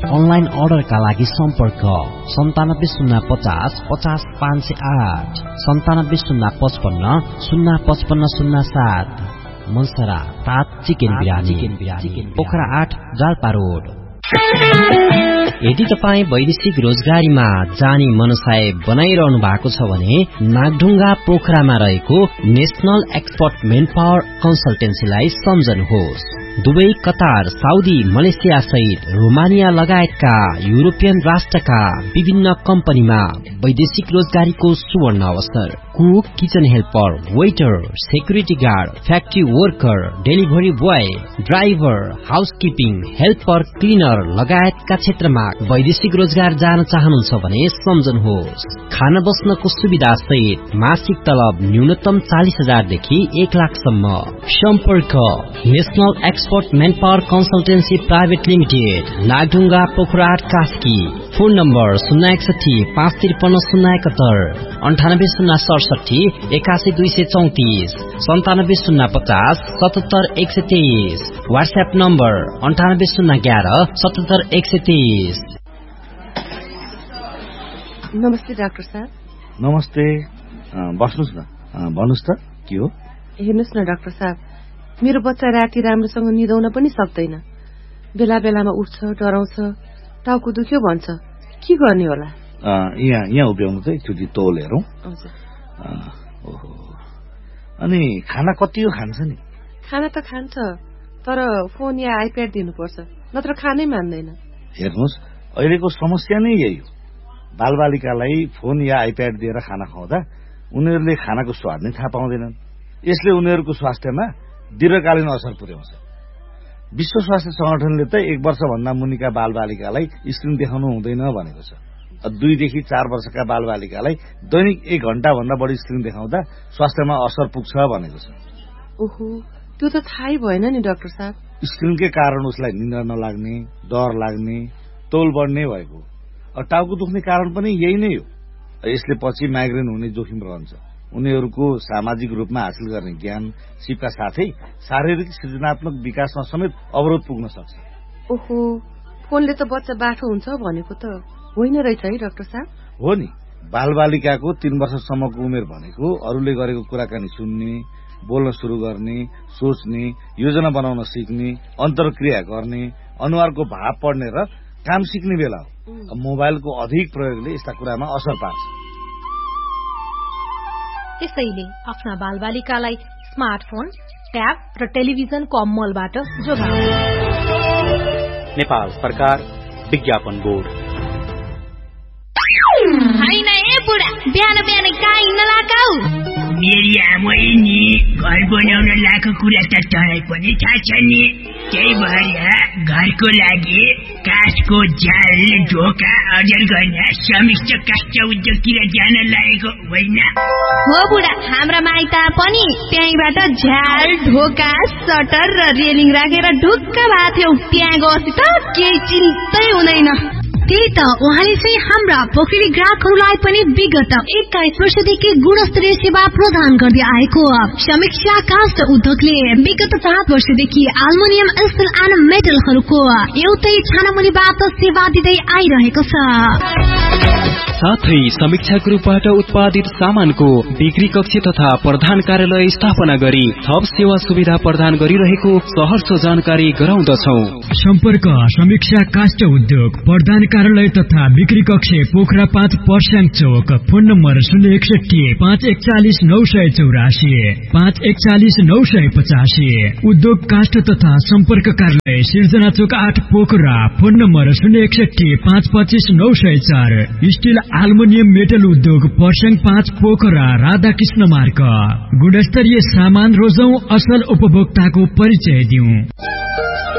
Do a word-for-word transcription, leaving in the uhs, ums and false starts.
Online अर्डरका लागि सम्पर्क सन्तानब्बे शून्य पचास पचास पाँच सय आठ सन्तानब्बे शून्य पचपन्न शून्य पचपन्न शून्य सात। मनसरा तात चिकन बिरानी पोखरा आठ जाल्पा रोड। यदि तपाईँ वैदेशिक रोजगारीमा जाने मनसाय बनाइरहनु भएको छ भने नागढुङ्गा पोखरामा रहेको national expert main power कन्सल्टेन्सीलाई सम्झनुहोस्। Dubai, Qatar, Saudi, Malaysia सहित रोमानिया लगायतका युरोपियन राष्ट्रका विभिन्न कम्पनीमा वैदेशिक रोजगारीको सुवर्ण अवसर। Cook, kitchen helper, waiter, security guard, factory worker, delivery boy, driver, housekeeping, helper, cleaner लगायतका क्षेत्रमा वैदेशिक रोजगार जान चाहनुहुन्छ भने सम्झनुहोस्। खाना बस्नको सुविधा सहित मासिक तलब न्यूनतम चालिस हजारदेखि एक लाखसम्म। सम्पर्क national expert main power consultancy private limited, Nagdhunga Pokhara Kaski. Phone number शून्य एकसठी पाँच त्रिपन्न शून्य एकहत्तर अन्ठानब्बे शून्य सडसठी एकासी दुई सय चौतिस सन्तानब्बे शून्य पचास सतहत्तर एक सय तेइस। व्हाट्सएप नम्बर अन्ठानब्बे शून्य ग्यारह सतहत्तर एक सय तेइस। नमस्ते डाक्टर साहब। नमस्ते, बस्नुहोस् न। भन्नुहोस् त के हो? हेर्नुहोस् न डाक्टर साहब, मेरो बच्चा राति राम्रोसँग निदाउन पनि सक्दैन। बेला बेलामा उठ्छ, डराउँछ, टाउको दुख्यो भन्छ। के गर्ने होला? यहाँ यहाँ उभ्याउनु त एकचोटि तौल हेरौँ। ओहो, अनि खाना कति हो खान्छ नि? खाना त खान्छ, तर फोन या आइप्याड दिनुपर्छ, नत्र खानै मान्दैन। हेर्नुहोस्, अहिलेको समस्या नै यही हो। बालबालिकालाई फोन या आइप्याड दिएर खाना खुवाउँदा उनीहरूले खानाको स्वाद नै थाहा पाउँदैनन्। यसले उनीहरूको स्वास्थ्यमा दीर्घकालीन असर पुर्याउँछ। विश्व स्वास्थ्य संगठनले त एक वर्षभन्दा मुनिका बालबालिकालाई स्क्रिन देखाउनु हुँदैन भनेको छ। दुईदेखि चार वर्षका बालबालिकालाई दैनिक एक घण्टा भन्दा बढी स्क्रिन देखाउँदा स्वास्थ्यमा असर पुग्छ भनेको छ। ओहो, त्यो त थाहै भएन नि डाक्टर साहब। स्क्रिनकै कारण उसलाई निन्द्रा नलाग्ने, डर लाग्ने, तौल बढ्ने भएको। टाउको दुख्ने कारण पनि यही नै हो। यसले पछि माइग्रेन हुने जोखिम रहन्छ। उनीहरूको सामाजिक रूपमा हासिल गर्ने ज्ञान सिपका साथै शारीरिक सृजनात्मक विकासमा समेत अवरोध पुग्न सक्छ। ओहो, फोनले त बच्चा बाठो हुन्छ भनेको त होइन रहेछ है डाक्टर साहब? हो नि, बालबालिकाको तीन वर्षसम्मको उमेर भनेको अरूले गरेको कुराकानी सुन्ने, बोल्न सुरु गर्ने, सोच्ने, योजना बनाउन सिक्ने, अन्तर्क्रिया गर्ने, अनुहारको भाव पढ्ने र काम सिक्ने बेला हो। मोबाइलको अधिक प्रयोगले यस्ता कुरामा असर पार्छ। त्यसैले आफ्ना बालबालिकालाई स्मार्टफोन, ट्याब र टेलिभिजनको अमलबाट जोगाउनु। नेपाल सरकार विज्ञापन बोर्ड। हैन ए बुढा, बिहान बिहान कहाँ हिँड्न लागाउ? मेरी आमै नि घर बनाउन लाएको कुरा त तँलाई पनि थाहा छ नि। त्यही भएर घरको लागि काठको जाल ढोका अर्जन गर्न समिष्ट काष्ठ उद्योगतिर जान लागेको होइन? हो बुढा, हाम्रा माइता पनि त्यहीँबाट झ्याल, ढोका, सटर र रेलिङ राखेर ढुक्क भएको थियौ। त्यहाँ गएपछि त केही चिन्तै हुँदैन। त्यही त उहाँले चाहिँ हाम्रा पोखरी ग्राहकहरूलाई पनि विगत एक्काइस वर्षदेखि गुणस्तरीय सेवा प्रदान गर्दै आएको समीक्षा काष्ठ उद्योगले विगत सात वर्षदेखि एल्युमिनियम स्टिल एन्ड मेटलहरूको एउटै छानामुनिबाट सेवा दिँदै आइरहेको छ। साथै समीक्षाको रूपबाट उत्पादित सामानको बिक्री कक्ष तथा प्रधान कार्यालय स्थापना गरी थप सेवा सुविधा प्रदान गरिरहेको सहर्ष जानकारी गराउँदछौ। सम्पर्क समीक्षा काष्ठ उद्योग, प्रधान कार्यालय तथा बिक्री कक्ष पोखरा पाँच पर्स्याङ चौक। फोन नम्बर शून्य एकसठी पाँच एकचालिस नौ सय चौरासी पाँच एकचालिस नौ सय पचासी। उद्योग काष्ठ तथा सम्पर्क कार्यालय सिर्जना चौक आठ पोखरा। फोन नम्बर शून्य एकसठी पाँच पच्चिस नौ सय चार। स्टिल एल्युमिनियम मेटल उद्योग पर्स्याङ पाँच पोखरा राधाकृष्ण मार्ग। गुणस्तरीय सामान रोजौं, असल उपभोक्ताको परिचय दिउँ।